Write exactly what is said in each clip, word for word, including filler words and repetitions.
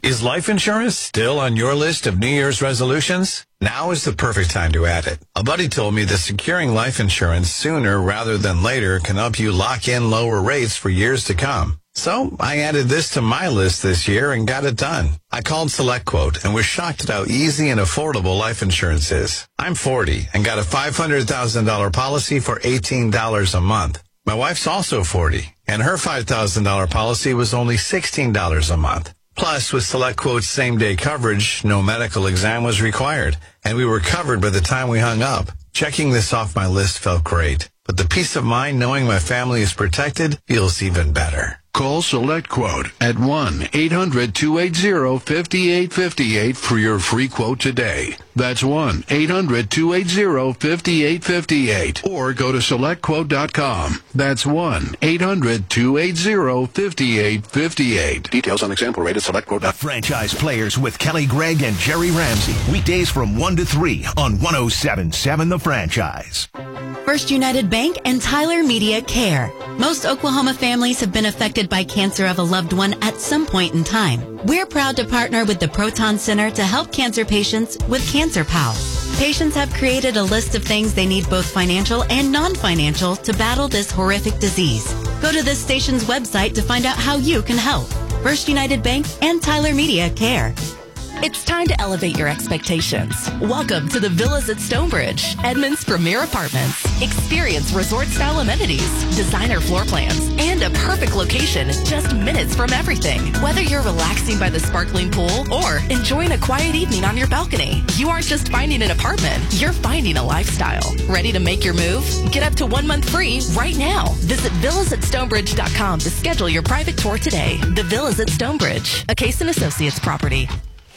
Is life insurance still on your list of New Year's resolutions? Now is the perfect time to add it. A buddy told me that securing life insurance sooner rather than later can help you lock in lower rates for years to come. So I added this to my list this year and got it done. I called SelectQuote and was shocked at how easy and affordable life insurance is. I'm forty and got a five hundred thousand dollars policy for eighteen dollars a month. My wife's also forty, and her five thousand dollars policy was only sixteen dollars a month. Plus, with SelectQuote's same-day coverage, no medical exam was required, and we were covered by the time we hung up. Checking this off my list felt great, but the peace of mind knowing my family is protected feels even better. Call SelectQuote at one eight hundred two eight zero five eight five eight for your free quote today. That's one eight hundred two eight zero five eight five eight. Or go to select quote dot com. That's one eight hundred two eight zero five eight five eight. Details on example rate at SelectQuote. Franchise Players with Kelly Gregg and Jerry Ramsey. Weekdays from one to three on one oh seven point seven The Franchise. First United Bank and Tyler Media Care. Most Oklahoma families have been affected by cancer of a loved one at some point in time. We're proud to partner with the Proton Center to help cancer patients with Cancer Pals. Patients have created a list of things they need, both financial and non-financial, to battle this horrific disease. Go to this station's website to find out how you can help. First United Bank and Tyler Media Care. It's time to elevate your expectations. Welcome to the Villas at Stonebridge, Edmond's premier apartments. Experience resort-style amenities, designer floor plans, and a perfect location just minutes from everything. Whether you're relaxing by the sparkling pool or enjoying a quiet evening on your balcony, you aren't just finding an apartment, you're finding a lifestyle. Ready to make your move? Get up to one month free right now. Visit villas at stonebridge dot com to schedule your private tour today. The Villas at Stonebridge, a Case and Associates property.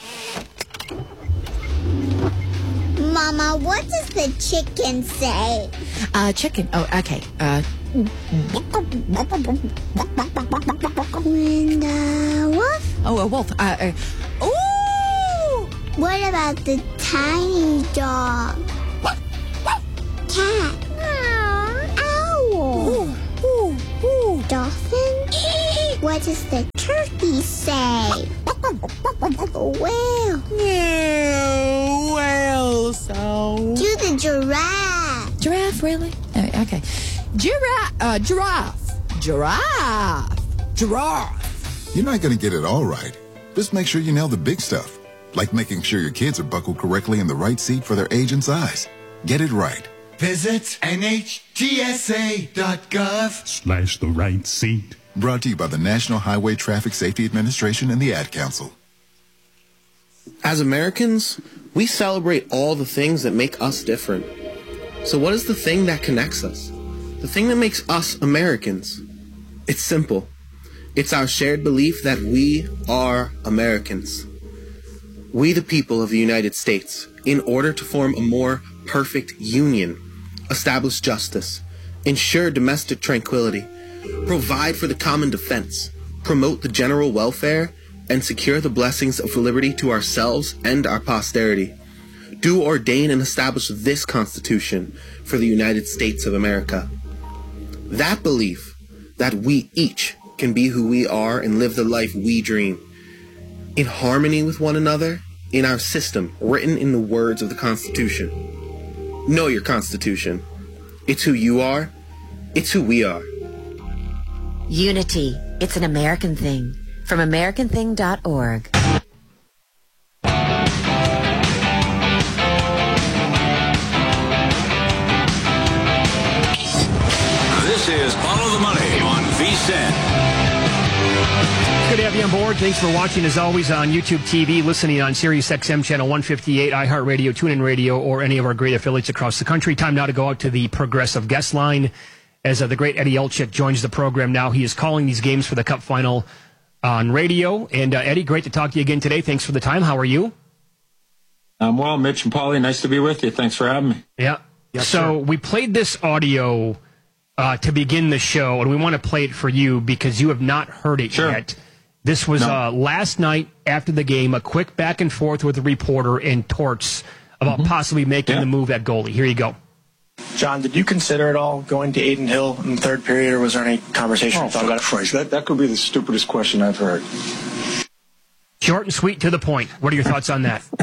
Mama, what does the chicken say? Uh, chicken. Oh, okay. Uh. And, uh, wolf? Oh, a wolf. Uh, uh. Ooh! What about the tiny dog? Cat? Owl? Ooh, ooh, ooh. Dolphin? What does the turkey say? Whale? Yeah, whale sound. Do the giraffe. Giraffe, really? Oh, okay. Giraffe. Uh, giraffe. Giraffe. Giraffe. You're not going to get it all right. Just make sure you nail the big stuff, like making sure your kids are buckled correctly in the right seat for their age and size. Get it right. Visit N H T S A dot gov slash the right seat. Brought to you by the National Highway Traffic Safety Administration and the Ad Council. As Americans, we celebrate all the things that make us different. So what is the thing that connects us? The thing that makes us Americans? It's simple. It's our shared belief that we are Americans. We, the people of the United States, in order to form a more perfect union, establish justice, ensure domestic tranquility, provide for the common defense, promote the general welfare, and secure the blessings of liberty to ourselves and our posterity, do ordain and establish this Constitution for the United States of America. That belief that we each can be who we are and live the life we dream, in harmony with one another, in our system written in the words of the Constitution. Know your Constitution. It's who you are. It's who we are. Unity. It's an American thing. From American Thing dot org. This is Follow the Money on V S I N. Good to have you on board. Thanks for watching, as always, on YouTube T V, listening on Sirius X M Channel one fifty-eight, iHeartRadio, TuneIn Radio, or any of our great affiliates across the country. Time now to go out to the Progressive Guest Line as uh, the great Eddie Elchik joins the program now. He is calling these games for the Cup Final on radio. And, uh, Eddie, great to talk to you again today. Thanks for the time. How are you? I'm well, Mitch and Paulie. Nice to be with you. Thanks for having me. Yeah. Yes, so sir. We played this audio uh, to begin the show, and we want to play it for you because you have not heard it sure. yet. This was no. uh, last night after the game, a quick back and forth with the reporter and Torts about mm-hmm. possibly making yeah. the move at goalie. Here you go. John, did you consider at all going to Aiden Hill in the third period, or was there any conversation oh, thought about it? Christ, that, that could be the stupidest question I've heard. Short and sweet to the point. What are your thoughts on that?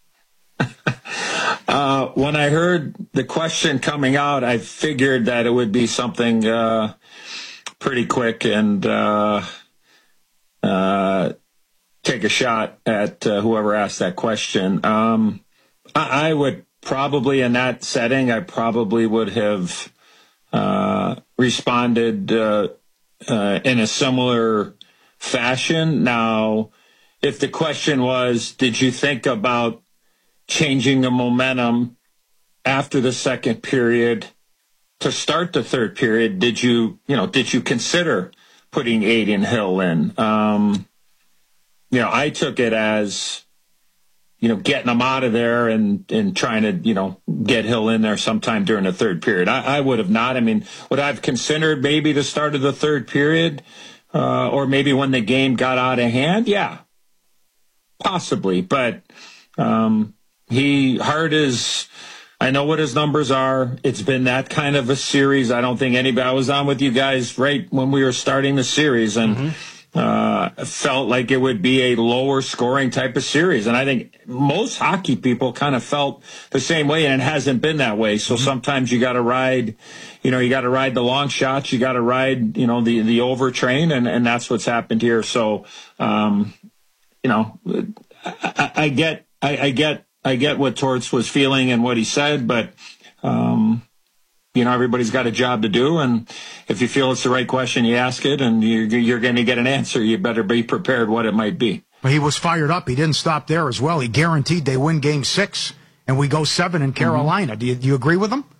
uh, when I heard the question coming out, I figured that it would be something uh, pretty quick and uh, uh, take a shot at uh, whoever asked that question. Um, I, I would probably, in that setting, I probably would have uh, responded uh, uh, in a similar fashion. Now, if the question was, did you think about changing the momentum after the second period to start the third period? Did you, you know, did you consider putting Adin Hill in? Um, you know, I took it as, you know, getting him out of there and, and trying to, you know, get Hill in there sometime during the third period. I, I would have not. I mean, would I have considered maybe the start of the third period uh, or maybe when the game got out of hand? Yeah. Possibly, but um, he Hart is. I know what his numbers are. It's been that kind of a series. I don't think anybody. I was on with you guys right when we were starting the series, and mm-hmm. uh, felt like it would be a lower scoring type of series. And I think most hockey people kind of felt the same way, and it hasn't been that way. So mm-hmm. sometimes you got to ride. You know, you got to ride the long shots. You got to ride. You know, the the over train, and and that's what's happened here. So. Um, You know, I, I get, I, I get, I get what Torts was feeling and what he said, but um, you know, everybody's got a job to do, and if you feel it's the right question, you ask it, and you're, you're going to get an answer. You better be prepared what it might be. But he was fired up. He didn't stop there as well. He guaranteed they win Game Six, and we go seven in Carolina. Mm-hmm. Do you, do you agree with him?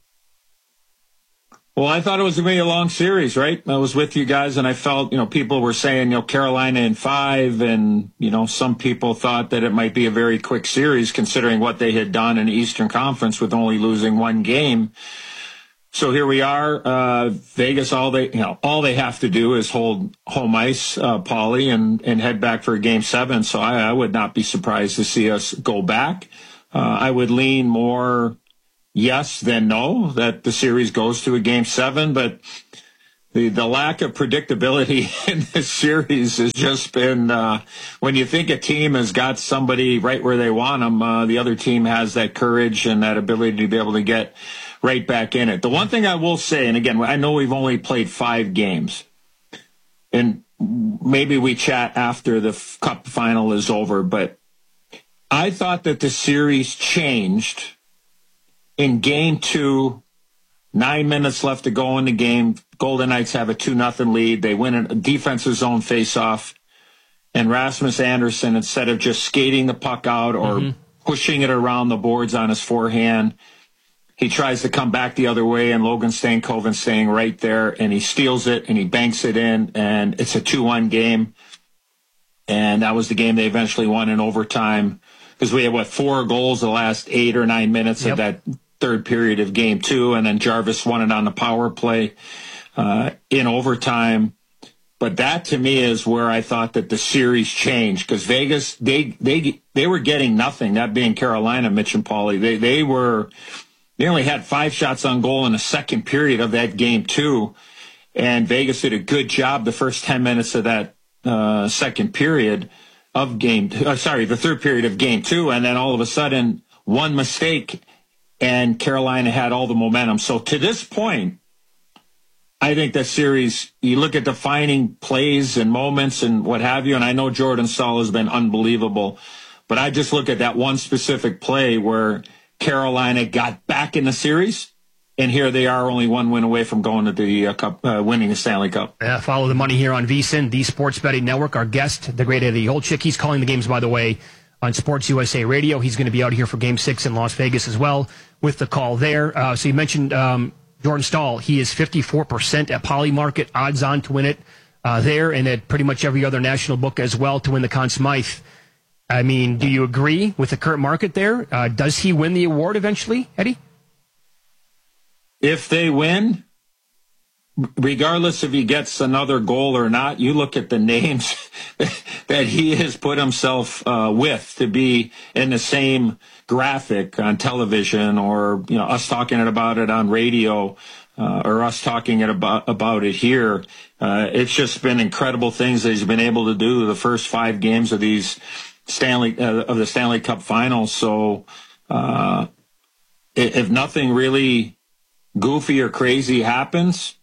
Well, I thought it was going to be a long series, right? I was with you guys, and I felt, you know, people were saying, you know, Carolina in five, and, you know, some people thought that it might be a very quick series considering what they had done in the Eastern Conference with only losing one game. So here we are, uh, Vegas, all they, you know, all they have to do is hold home ice, uh, Paulie, and, and head back for a game seven. So I, I would not be surprised to see us go back. Uh, I would lean more yes, then no, that the series goes to a game seven, but the, the lack of predictability in this series has just been, uh, when you think a team has got somebody right where they want them, uh, the other team has that courage and that ability to be able to get right back in it. The one thing I will say, and again, I know we've only played five games, and maybe we chat after the Cup final is over, but I thought that the series changed in game two, nine minutes left to go in the game. Golden Knights have a two nothing lead. They win a defensive zone faceoff. And Rasmus Andersson, instead of just skating the puck out or mm-hmm. pushing it around the boards on his forehand, he tries to come back the other way, and Logan Stankoven's staying right there, and he steals it, and he banks it in, and it's a two one game. And that was the game they eventually won in overtime, because we had, what, four goals the last eight or nine minutes yep. of that third period of game two, and then Jarvis won it on the power play uh, in overtime. But that, to me, is where I thought that the series changed, because Vegas, they they they were getting nothing, that being Carolina, Mitch and Paulie. They, they, were, they only had five shots on goal in the second period of that game two, and Vegas did a good job the first ten minutes of that uh, second period of game, uh, sorry, the third period of game two, and then all of a sudden, one mistake, and Carolina had all the momentum. So to this point, I think that series, you look at defining plays and moments and what have you, and I know Jordan Staal has been unbelievable, but I just look at that one specific play where Carolina got back in the series, and here they are, only one win away from going to the uh, cup, uh, winning the Stanley Cup. Uh, follow the money here on VSiN, the Sports Betting Network. Our guest, the great Eddie Olczyk, he's calling the games, by the way, on Sports U S A Radio. He's going to be out here for Game Six in Las Vegas as well with the call there. Uh, so you mentioned um, Jordan Staal. He is fifty-four percent at Polymarket, odds on to win it uh, there, and at pretty much every other national book as well to win the Conn Smythe. I mean, do you agree with the current market there? Uh, does he win the award eventually, Eddie? If they win, regardless if he gets another goal or not, you look at the names that he has put himself uh, with to be in the same graphic on television, or, you know, us talking about it on radio. uh, or us talking it about, about it here. Uh, it's just been incredible things that he's been able to do the first five games of these Stanley, uh, of the Stanley Cup Finals. So, uh, if nothing really goofy or crazy happens,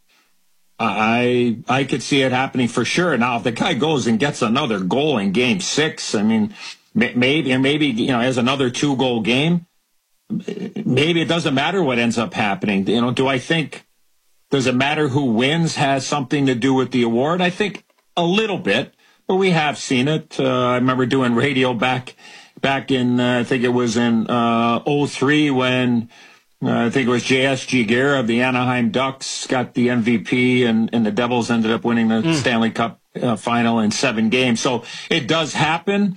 I I could see it happening for sure. Now, if the guy goes and gets another goal in Game Six, I mean, maybe and maybe you know has another two goal game, maybe it doesn't matter what ends up happening. You know, do I think does it matter who wins has something to do with the award? I think a little bit, but we have seen it. Uh, I remember doing radio back. Back in, uh, I think it was in uh, oh three when uh, I think it was J S Giguère of the Anaheim Ducks got the M V P, and, and the Devils ended up winning the mm. Stanley Cup uh, final in seven games. So it does happen.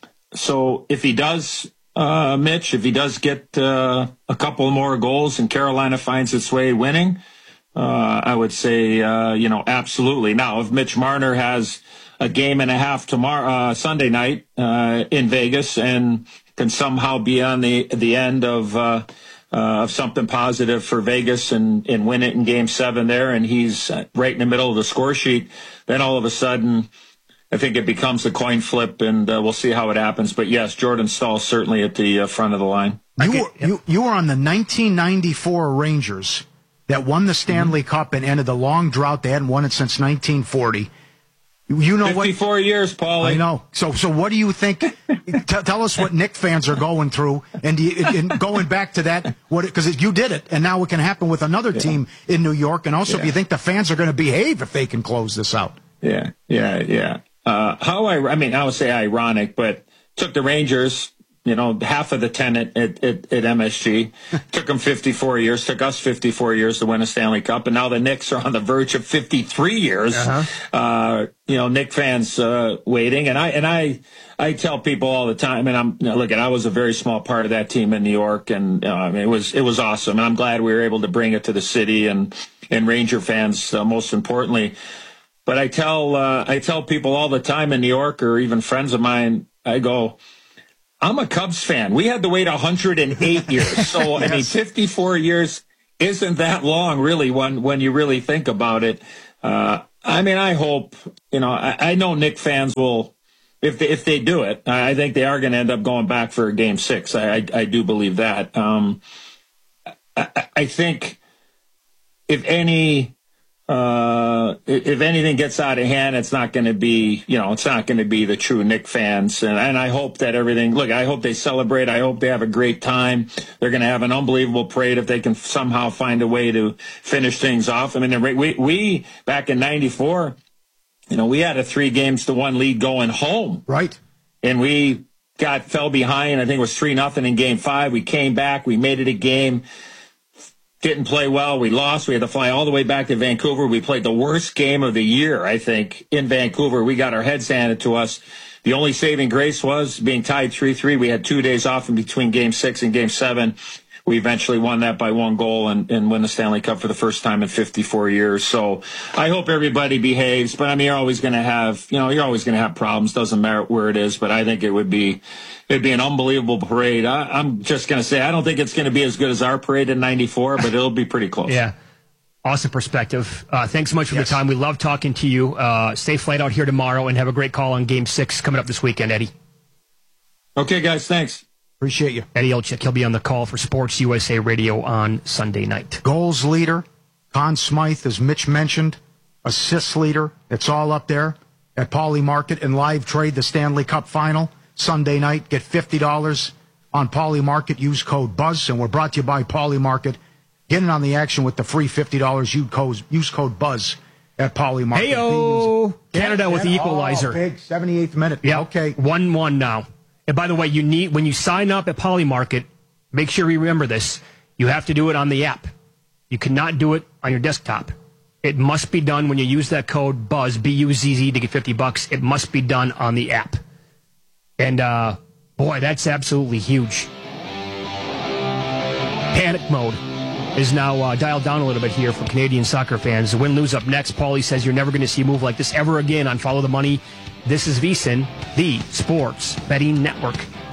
So if he does, uh, Mitch, if he does get uh, a couple more goals and Carolina finds its way winning, uh, I would say, uh, you know, absolutely. Now, if Mitch Marner has a game and a half tomorrow, uh, Sunday night, uh, in Vegas, and can somehow be on the, the end of, uh, uh, of something positive for Vegas and, and win it in game seven there. And he's right in the middle of the score sheet. Then all of a sudden, I think it becomes a coin flip, and uh, we'll see how it happens. But yes, Jordan Staal certainly at the uh, front of the line. You were, you, you were on the nineteen ninety-four Rangers that won the Stanley mm-hmm. Cup and ended the long drought. They hadn't won it since nineteen forty. You know what? fifty-four years, Paulie. I know. So, so what do you think? T- tell us what Knick fans are going through, and, do you, and going back to that, what because you did it, and now it can happen with another yeah. team in New York. And also, yeah. if you think the fans are going to behave if they can close this out. Yeah, yeah, yeah. Uh, how I, I mean, I would say ironic, but took the Rangers. You know, half of the tenant at, at, at M S G. Took them fifty-four years. Took us fifty-four years to win a Stanley Cup. And now the Knicks are on the verge of fifty-three years. Uh-huh. Uh, you know, Knick fans uh, waiting. And I and I I tell people all the time, and I'm you know, look, at I was a very small part of that team in New York, and uh, I mean, it was it was awesome. And I'm glad we were able to bring it to the city and and Ranger fans, uh, most importantly. But I tell uh, I tell people all the time in New York, or even friends of mine, I go, I'm a Cubs fan. We had to wait one hundred eight years. So, yes. I mean, fifty-four years isn't that long, really, when, when you really think about it. Uh, I mean, I hope, you know, I, I know Knick fans will, if they, if they do it, I think they are going to end up going back for game six. I, I, I do believe that. Um, I, I think if any, Uh, if anything gets out of hand, it's not going to be, you know, it's not going to be the true Knick fans. And, and I hope that everything, look, I hope they celebrate. I hope they have a great time. They're going to have an unbelievable parade if they can somehow find a way to finish things off. I mean, we, we back in ninety-four, you know, we had a three games to one lead going home. Right. And we got, fell behind. I think it was three nothing in game five. We came back. We made it a game. Didn't play well. We lost. We had to fly all the way back to Vancouver. We played the worst game of the year, I think, in Vancouver. We got our heads handed to us. The only saving grace was being tied three three. We had two days off in between game six and game seven. We eventually won that by one goal and, and win the Stanley Cup for the first time in fifty-four years. So I hope everybody behaves. But I mean, you're always going to have, you know, you're always going to have problems. Doesn't matter where it is. But I think it would be, it'd be an unbelievable parade. I, I'm just going to say, I don't think it's going to be as good as our parade in ninety-four, but it'll be pretty close. Yeah. Awesome perspective. Uh, thanks so much for yes. the time. We love talking to you. Uh, stay flight out here tomorrow and have a great call on game six coming up this weekend, Eddie. Okay, guys. Thanks. Appreciate you. Eddie Olczyk, he'll be on the call for Sports U S A Radio on Sunday night. Goals leader, Conn Smythe, as Mitch mentioned. Assists leader, it's all up there at Pauley Market and live trade the Stanley Cup Final Sunday night. Get fifty dollars on Pauley Market. Use code BUZZ, and we're brought to you by Pauley Market. Get in on the action with the free fifty dollars. Use code, use code BUZZ at Pauley Market. Hey-o! Canada with the equalizer. Oh, big seventy-eighth minute. Yeah, okay. one one now. And by the way, you need when you sign up at Pauley Market, make sure you remember this. You have to do it on the app. You cannot do it on your desktop. It must be done when you use that code BUZZ, B U Z Z, to get fifty bucks. It must be done on the app. And, uh, boy, that's absolutely huge. Panic mode is now uh, dialed down a little bit here for Canadian soccer fans. The win-lose up next. Paulie says you're never going to see a move like this ever again on Follow the Money. This is VSiN, the Sports Betting Network.